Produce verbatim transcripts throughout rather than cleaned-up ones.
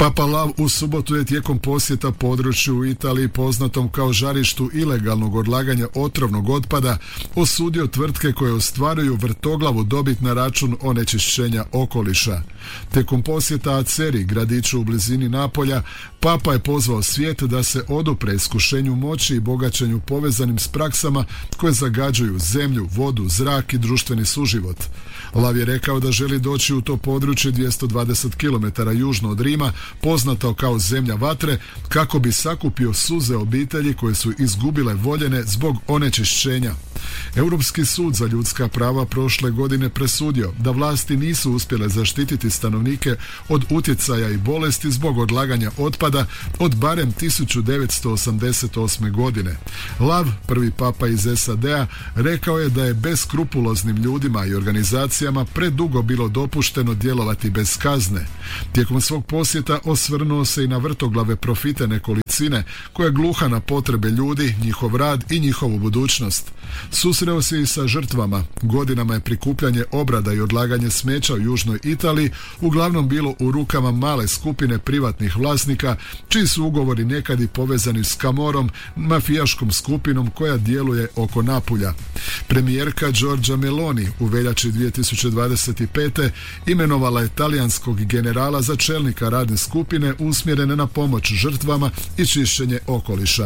Papa Lav u subotu je tijekom posjeta području u Italiji poznatom kao žarištu ilegalnog odlaganja otrovnog otpada osudio tvrtke koje ostvaruju vrtoglavu dobit na račun onečišćenja okoliša. Tijekom posjeta Aceri, gradiću u blizini Napolja, Papa je pozvao svijet da se odupre iskušenju moći i bogaćenju povezanim s praksama koje zagađuju zemlju, vodu, zrak i društveni suživot. Lav je rekao da želi doći u to područje dvjesto dvadeset kilometara južno od Rima, poznato kao zemlja vatre, kako bi sakupio suze obitelji koje su izgubile voljene zbog onečišćenja. Europski sud za ljudska prava prošle godine presudio da vlasti nisu uspjele zaštititi stanovnike od utjecaja i bolesti zbog odlaganja otpada od barem tisuću devetsto osamdeset osme. godine. Lav, prvi papa iz S A D-a, rekao je da je beskrupuloznim ljudima i organizacijama predugo bilo dopušteno djelovati bez kazne. Tijekom svog posjeta osvrnuo se i na vrtoglave profite nekolicine koja je gluha na potrebe ljudi, njihov rad i njihovu budućnost. Susreo se i sa žrtvama. Godinama je prikupljanje, obrada i odlaganje smeća u južnoj Italiji uglavnom bilo u rukama male skupine privatnih vlasnika, čiji su ugovori nekad i povezani s Camorom, mafijaškom skupinom koja djeluje oko Napulja. Premijerka Giorgia Meloni u veljači dvije tisuće dvadeset pete. imenovala je talijanskog generala za čelnika radne skupine usmjerene na pomoć žrtvama i čišćenje okoliša.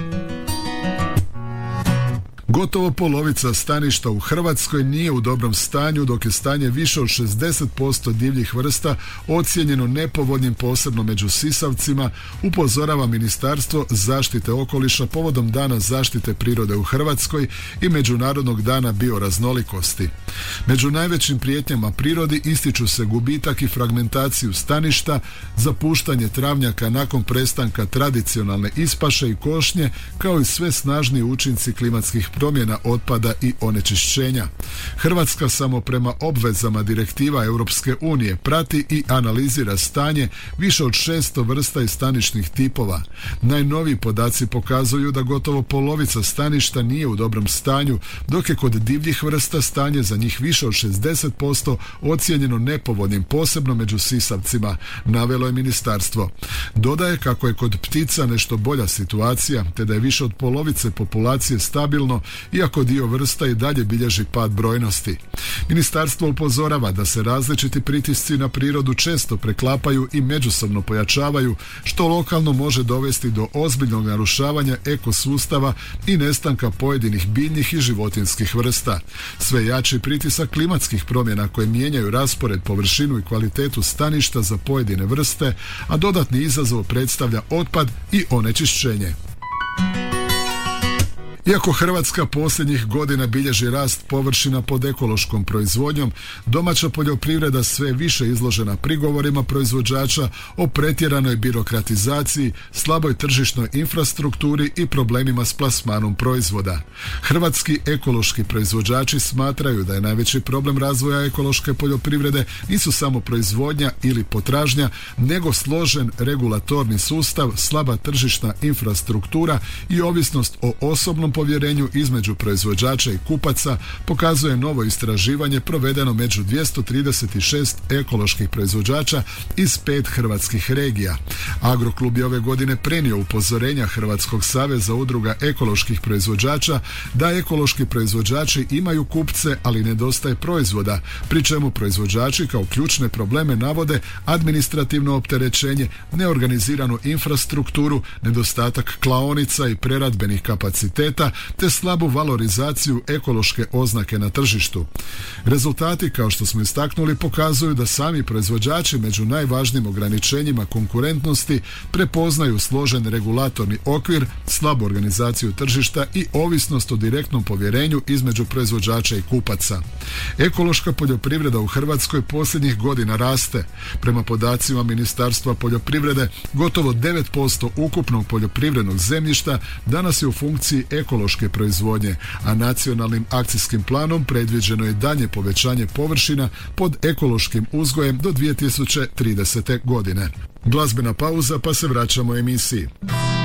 Gotovo polovica staništa u Hrvatskoj nije u dobrom stanju, dok je stanje više od šezdeset posto divljih vrsta ocijenjeno nepovoljnim, posebno među sisavcima, upozorava Ministarstvo zaštite okoliša povodom Dana zaštite prirode u Hrvatskoj i Međunarodnog dana bioraznolikosti. Među najvećim prijetnjama prirodi ističu se gubitak i fragmentaciju staništa, zapuštanje travnjaka nakon prestanka tradicionalne ispaše i košnje, kao i sve snažniji učinci klimatskih promjena otpada i onečišćenja. Hrvatska samo prema obvezama direktiva Europske unije prati i analizira stanje više od šesto vrsta i stanišnih tipova. Najnoviji podaci pokazuju da gotovo polovica staništa nije u dobrom stanju, dok je kod divljih vrsta stanje za njih više od šezdeset posto ocijenjeno nepovoljnim, posebno među sisavcima, navelo je ministarstvo. Dodaje kako je kod ptica nešto bolja situacija, te da je više od polovice populacije stabilno, iako dio vrsta i dalje bilježi pad brojnosti. Ministarstvo upozorava da se različiti pritisci na prirodu često preklapaju i međusobno pojačavaju, što lokalno može dovesti do ozbiljnog narušavanja ekosustava i nestanka pojedinih biljnih i životinjskih vrsta. Sve jači pritisak klimatskih promjena koje mijenjaju raspored, površinu i kvalitetu staništa za pojedine vrste, a dodatni izazov predstavlja otpad i onečišćenje. Iako Hrvatska posljednjih godina bilježi rast površina pod ekološkom proizvodnjom, domaća poljoprivreda sve više izložena prigovorima proizvođača o pretjeranoj birokratizaciji, slaboj tržišnoj infrastrukturi i problemima s plasmanom proizvoda. Hrvatski ekološki proizvođači smatraju da je najveći problem razvoja ekološke poljoprivrede nisu samo proizvodnja ili potražnja, nego složen regulatorni sustav, slaba tržišna infrastruktura i ovisnost o osobnom povjerenju između proizvođača i kupaca, pokazuje novo istraživanje provedeno među dvjesto trideset šest ekoloških proizvođača iz pet hrvatskih regija. Agroklub je ove godine prenio upozorenja Hrvatskog saveza udruga ekoloških proizvođača da ekološki proizvođači imaju kupce, ali nedostaje proizvoda, pri čemu proizvođači kao ključne probleme navode administrativno opterećenje, neorganiziranu infrastrukturu, nedostatak klaonica i preradbenih kapaciteta, te slabu valorizaciju ekološke oznake na tržištu. Rezultati, kao što smo istaknuli, pokazuju da sami proizvođači među najvažnijim ograničenjima konkurentnosti prepoznaju složen regulatorni okvir, slabu organizaciju tržišta i ovisnost o direktnom povjerenju između proizvođača i kupaca. Ekološka poljoprivreda u Hrvatskoj posljednjih godina raste. Prema podacima Ministarstva poljoprivrede, gotovo devet posto ukupnog poljoprivrednog zemljišta danas je u funkciji ekološke proizvodnje, a nacionalnim akcijskim planom predviđeno je daljnje povećanje površina pod ekološkim uzgojem do dvije tisuće tridesete. godine. Glazbena pauza, pa se vraćamo emisiji.